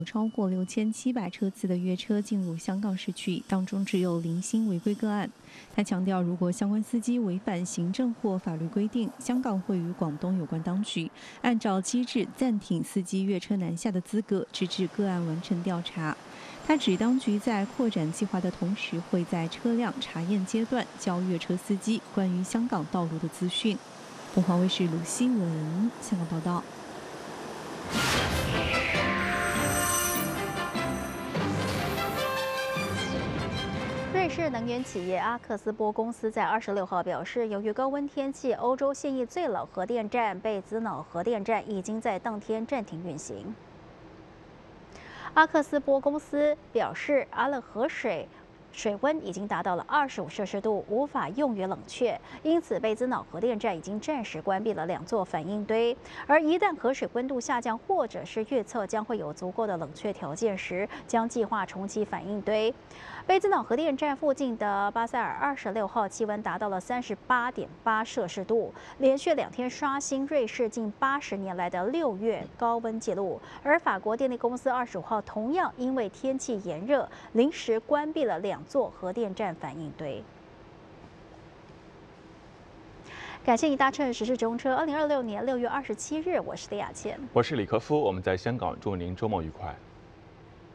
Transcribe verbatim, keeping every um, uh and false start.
超过六千七百车次的越车进入香港市区，当中只有零星违规个案。他强调，如果相关司机违反行政或法律规定，香港会与广东有关当局按照机制暂停司机越车南下的资格，直至个案完成调查。他指，当局在扩展计划的同时，会在车辆查验阶段教越车司机关于香港道路的资讯。东方卫视卢希文香港报道。 瑞士能源企业阿克斯波公司在二十六号表示，由于高温天气，欧洲现役最老核电站贝兹瑙核电站已经在当天暂停运行。阿克斯波公司表示，阿勒河水水温已经达到了二十五摄氏度，无法用于冷却，因此贝兹瑙核电站已经暂时关闭了两座反应堆。而一旦河水温度下降，或者是预测将会有足够的冷却条件时，将计划重启反应堆。贝兹瑙核电站附近的巴塞尔二十六号气温达到了三十八点八摄氏度，连续两天刷新瑞士近八十年来的六月高温纪录。而法国电力公司二十五号同样因为天气炎热，临时关闭了两座核电站反应堆。感谢你搭乘时事中车，二零二六年六月二十七日，我是李雅倩， 我是李克夫，我们在香港，祝您周末愉快。